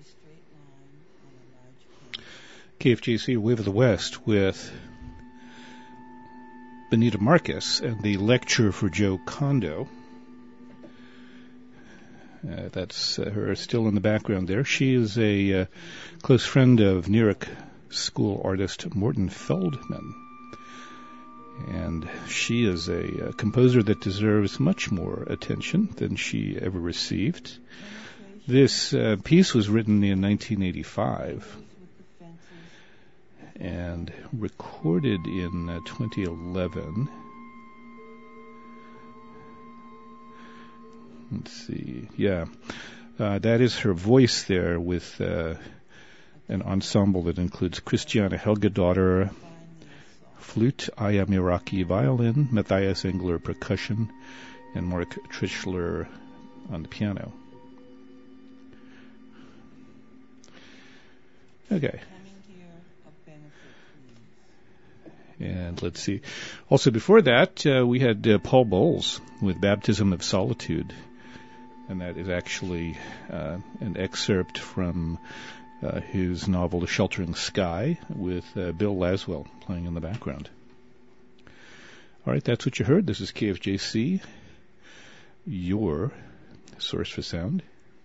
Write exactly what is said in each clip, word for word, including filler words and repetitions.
K F J C, Wave of the West, with Benita Marcus and the lecture for Joe Kondo. Uh, that's uh, her still in the background there. She is a uh, close friend of Nyack school artist Morton Feldman. And she is a, a composer that deserves much more attention than she ever received. This uh, piece was written in nineteen eighty-five and recorded in uh, twenty eleven. Let's see. Yeah. Uh, that is her voice there with uh, an ensemble that includes Christiana Helgadottir, flute, Aya Miraki violin, Matthias Engler percussion, and Mark Trischler on the piano. Okay. And let's see. Also before that, uh, we had uh, Paul Bowles with Baptism of Solitude. And that is actually uh, an excerpt from uh, his novel The Sheltering Sky with uh, Bill Laswell playing in the background. All right, that's what you heard. This is K F J C, your source for sound.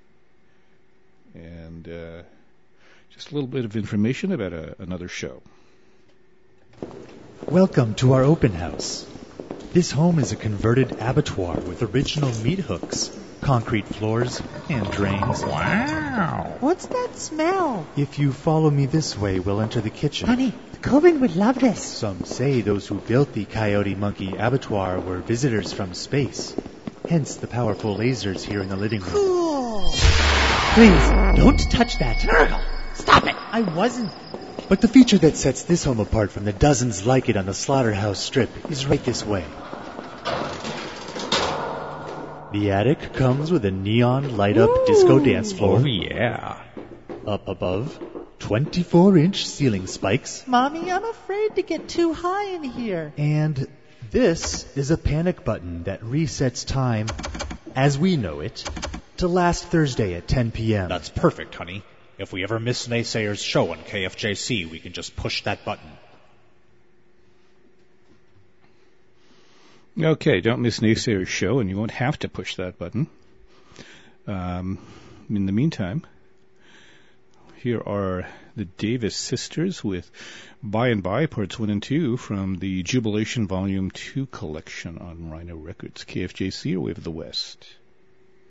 And uh, just a little bit of information about a, another show. Welcome to our open house. This home is a converted abattoir with original meat hooks, concrete floors, and drains. Wow. What's that smell? If you follow me this way, we'll enter the kitchen. Honey, Coben would love this. Some say those who built the Coyote Monkey abattoir were visitors from space. Hence the powerful lasers here in the living room. Cool. Please, don't touch that. Nurgle, stop it. I wasn't. But the feature that sets this home apart from the dozens like it on the Slaughterhouse Strip is right this way. The attic comes with a neon light-up disco dance floor. Oh, yeah. Up above, twenty-four inch ceiling spikes. Mommy, I'm afraid to get too high in here. And this is a panic button that resets time, as we know it, to last Thursday at ten p.m. That's perfect, honey. If we ever miss Naysayer's show on K F J C, we can just push that button. Okay, don't miss Naysayer's show, and you won't have to push that button. Um, in the meantime, here are the Davis Sisters with By and By, Parts one and two, from the Jubilation Volume two collection on Rhino Records. K F J C, or Wave of the West.